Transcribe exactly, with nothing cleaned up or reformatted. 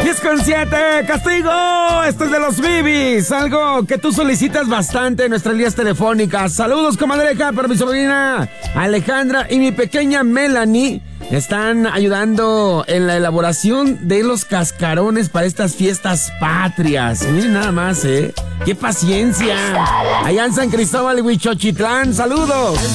diez con siete, castigo. Esto es de los Bibis, algo que tú solicitas bastante en nuestras líneas telefónicas. Saludos, comadreja, para mi sobrina Alejandra y mi pequeña Melanie. Están ayudando en la elaboración de los cascarones para estas fiestas patrias. Miren nada más, ¿eh? ¡Qué paciencia! Allá en San Cristóbal y Huichochitlán, saludos.